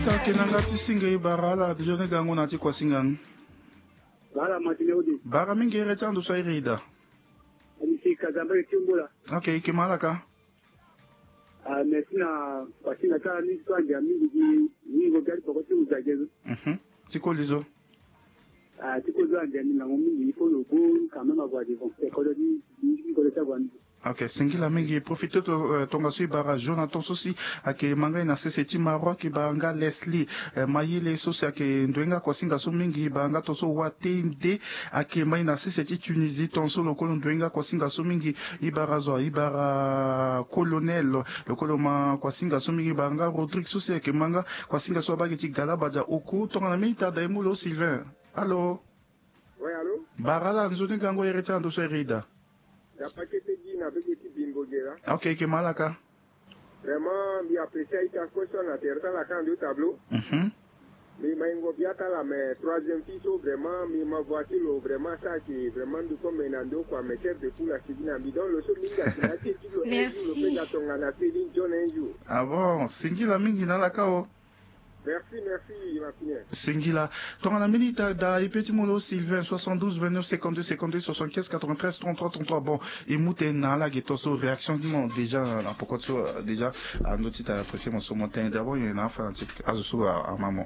Takenanga tisinga barala jone gango na kwa singan. Bara matinodi. Bara mingi retando so irida. Ani kazamba timbula. Okay, kimalaka. Merci na pasina ta ni so anja mingi ni go gari poko tu zagezo. Tikolizo. Tikolizo anja ni na mingi ifo no go kama magwa di bon. Ekoloji ni ko leta bwan. Ok, singila mingi profite tonga sui bara Jonathan sosi ake manga ina seseti Maroc banga Leslie mayele sosi ake ndwenga kwa singa so mingi banga toso watende ake mai na seseti Tunisie tonso lokolo ndwenga kwa singa so mingi ibara colonel lokolo ma kwa singa so mingi banga Rodrigue sosi ake manga kwa singa so bageti galabaja oku tonga na mita da emulo Sylvain. Allô? Oui, allô? Barala nzoni gango yereta ndo so erida. Ok, que malaka. Vraiment, je apprécie ta question à terre la can du tableau. Mais mango biata la mais troisième fille vraiment mais ma voiture vraiment ça qui vraiment du comme menando quoi mais chef de poule à Sidina bidon le so minga qui a été le le ton na Céline John un jour. Ah bon, singila mingi na la kao. Merci, ma fille. Singila. Ton la minute da petit molo Sylvain 72 29 52 52 75 93 33 33. Bon, et moute na la geto so réaction déjà la pourquoi déjà à notre apprécié mon somontin d'abord il y a un fanatique azusu à maman.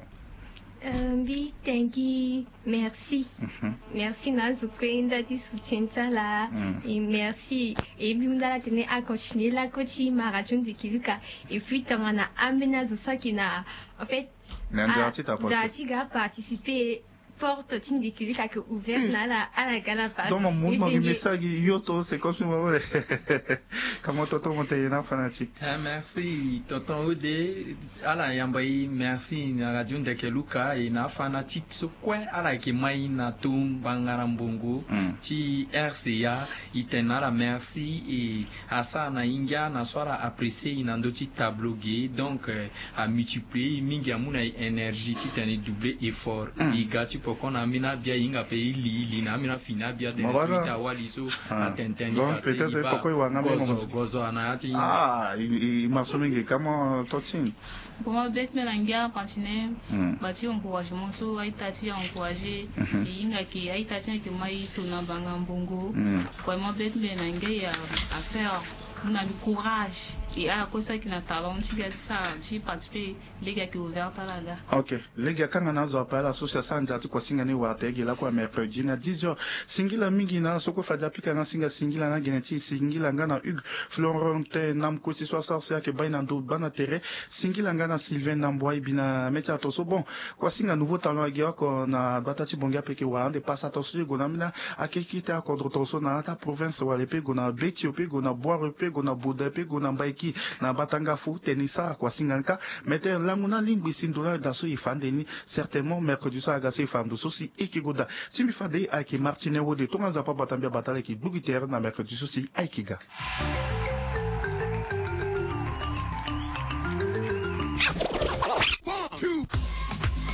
Oui, thank you. Merci. Merci Nazukwenda di soutien là. Et merci. Et puis on a tenu à continuer la coaching marathon de Kiluka. Et puis on a amené ça qui n'a en fait Dati a participé porte tine de Kiluka qui ouverte à la Galapagos. Dans mon monde mon message yoto c'est comme ça ouais. Comment tonton monter un fanatique. Merci tonton Ode ala yambai merci na radio de Kiluka et na fanatique so quoi ala ke mai na tum bangarambongo ti RCA itenala merci et asa na inga na swara apprécier inando ti tableau gay donc à multiplier mingi amuna énergie ti tane doubler effort et gati pourquoi amina bia inga pe li na amina fina bia de suite wali so atenten donc peut-être pourquoi il va gozo anati il m'a soumis comment totin bon bet melangia continuer bati encouragement so aitati encourager inga ki aitati ki mai tuna banga mbongo vraiment bet melangia à faire on a le courage et à cause qui n'a talent tu gars ça tu participer les gars qui ouvert à la gars. OK les gars quand on a appelé l'association njati kwa singa ni watege la kwa mercredi na 10h singila mingi na soko fada pika na singila na geneti singila ngana Hugues Florentin namko si so sarse ke baina ndo bana terre singila ngana Sylvain Namboy bina metia toso bon kwa singa nouveau talent agia ko na batati bonga peke wa de passa toso gona mina akekita contre toso na ta province wa lepe gona beti ope gona boire pe gona boda pe gona baiki na batanga fu tenisa kwa singanka mete languna lingbi sindola daso ifandeni certainement mercredi so agaso ifandu so si ekigoda simbi fade aki Martineau de tonga zapa batambia batale ki bugiter na mercredi so si aikiga.